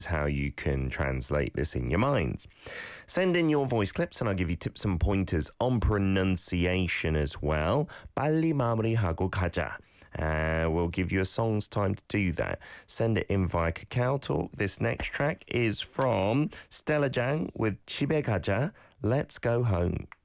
how you can translate this in your minds. Send in your voice clips and I'll give you tips and pointers on pronunciation as well. 빨리 마무리하고 가자. We'll give you a song's time to do that. Send it in via Kakao Talk. This next track is from Stella Jang with 집에 가자. Let's go home.